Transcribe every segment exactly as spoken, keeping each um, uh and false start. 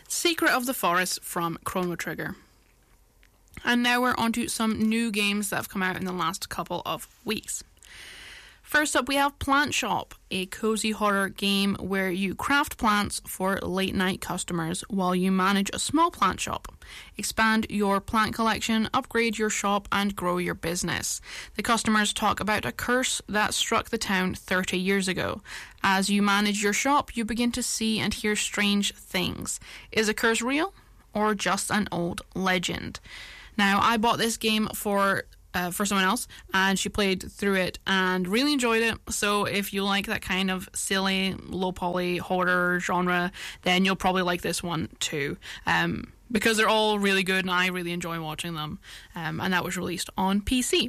Secret of the Forest from Chrono Trigger. And now we're on to some new games that have come out in the last couple of weeks. First up, we have Plant Shop, a cozy horror game where you craft plants for late-night customers while you manage a small plant shop. Expand your plant collection, upgrade your shop, and grow your business. The customers talk about a curse that struck the town thirty years ago. As you manage your shop, you begin to see and hear strange things. Is a curse real, or just an old legend? Now, I bought this game for uh, for someone else, and she played through it and really enjoyed it. So if you like that kind of silly, low-poly horror genre, then you'll probably like this one too. Um, because they're all really good, and I really enjoy watching them. Um, and that was released on P C.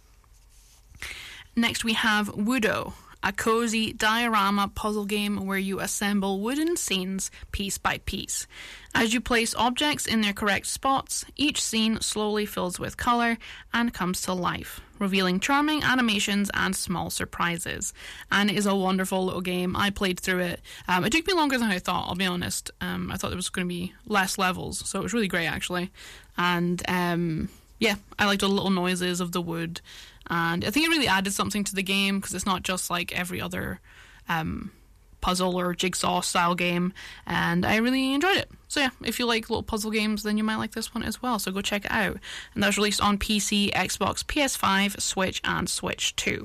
Next, we have Woodo, a cozy diorama puzzle game where you assemble wooden scenes piece by piece. As you place objects in their correct spots, each scene slowly fills with colour and comes to life, revealing charming animations and small surprises. And it is a wonderful little game. I played through it. Um, it took me longer than I thought, I'll be honest. Um, I thought there was going to be less levels, so it was really great actually. And um, yeah, I liked all the little noises of the wood. And I think it really added something to the game because it's not just like every other um, puzzle or jigsaw style game, and I really enjoyed it. So yeah, if you like little puzzle games, then you might like this one as well, so go check it out. And that was released on P C, Xbox, P S five, Switch, and Switch two.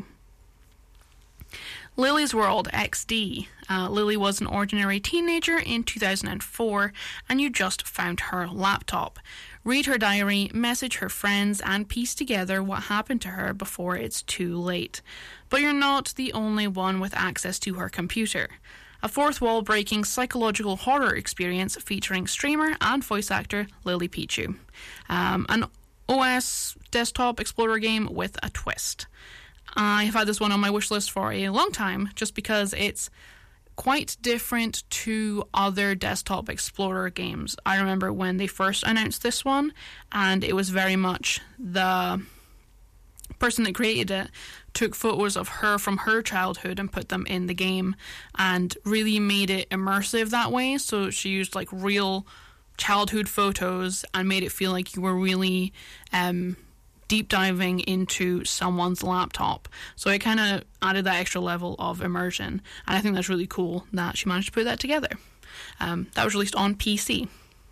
Lily's World X D. Uh, Lily was an ordinary teenager in two thousand four, and you just found her laptop. Read her diary, message her friends, and piece together what happened to her before it's too late. But you're not the only one with access to her computer. A fourth-wall-breaking psychological horror experience featuring streamer and voice actor Lily Pichu. Um, an O S desktop explorer game with a twist. I have had this one on my wish list for a long time, just because it's quite different to other desktop explorer games. I remember when they first announced this one, and it was very much the person that created it took photos of her from her childhood and put them in the game and really made it immersive that way. So she used like real childhood photos and made it feel like you were really um deep diving into someone's laptop. So it kind of added that extra level of immersion, and I think that's really cool that she managed to put that together. Um, that was released on P C.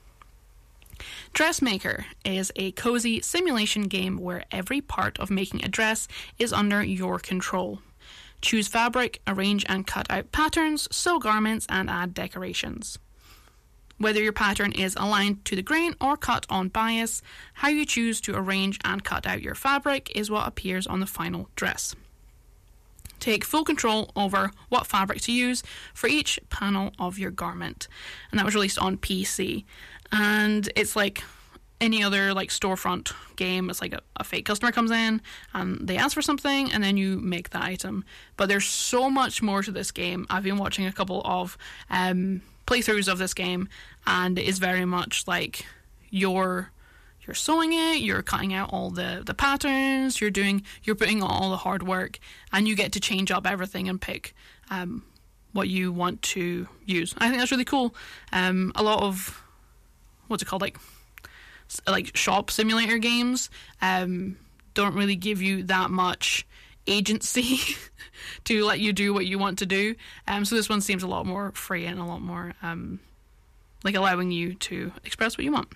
Dressmaker is a cozy simulation game where every part of making a dress is under your control. Choose fabric, arrange and cut out patterns, sew garments, and add decorations. Whether your pattern is aligned to the grain or cut on bias, how you choose to arrange and cut out your fabric is what appears on the final dress. Take full control over what fabric to use for each panel of your garment. And that was released on P C. And it's like any other like storefront game. It's like a, a fake customer comes in and they ask for something and then you make the item. But there's so much more to this game. I've been watching a couple of um, playthroughs of this game, and it is very much like you're you're sewing it, you're cutting out all the, the patterns, you're doing you're putting all the hard work, and you get to change up everything and pick um, what you want to use. I think that's really cool. Um, a lot of what's it called, like like shop simulator games um, don't really give you that much agency to let you do what you want to do. Um, so this one seems a lot more free and a lot more um, like allowing you to express what you want.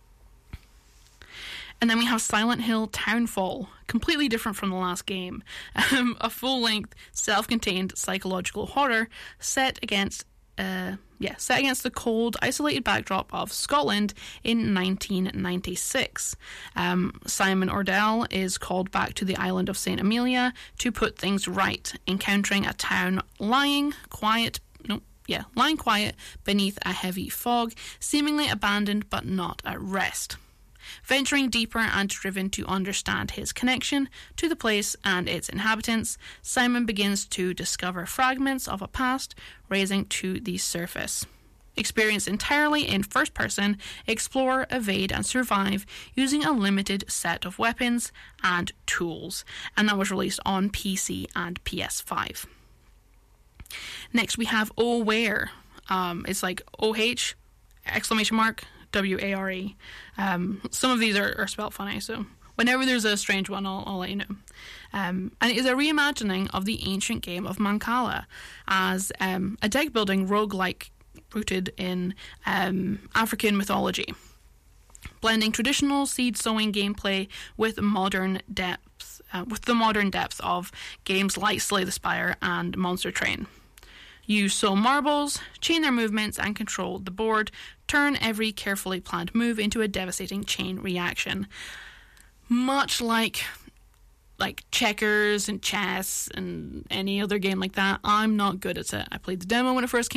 And then we have Silent Hill Townfall, completely different from the last game. Um, a full-length, self-contained psychological horror set against, uh, yeah, set against the cold, isolated backdrop of Scotland in nineteen ninety-six. Um, Simon Ordell is called back to the island of Saint Amelia to put things right, encountering a town lying quiet. No, yeah, lying quiet beneath a heavy fog, seemingly abandoned but not at rest. Venturing deeper and driven to understand his connection to the place and its inhabitants, Simon begins to discover fragments of a past rising to the surface. Experienced entirely in first person, explore, evade and survive using a limited set of weapons and tools. And that was released on P C and P S five. Next we have Oware. Um, it's like O H exclamation mark, W A R E. Um, some of these are, are spelled funny, so whenever there's a strange one, I'll, I'll let you know. Um, and it is a reimagining of the ancient game of Mancala as um, a deck-building roguelike rooted in um, African mythology, blending traditional seed-sowing gameplay with modern depth, uh, with the modern depth of games like Slay the Spire and Monster Train. You sow marbles, chain their movements, and control the board. Turn every carefully planned move into a devastating chain reaction. Much like like checkers and chess and any other game like that, I'm not good at it. I played the demo when it first came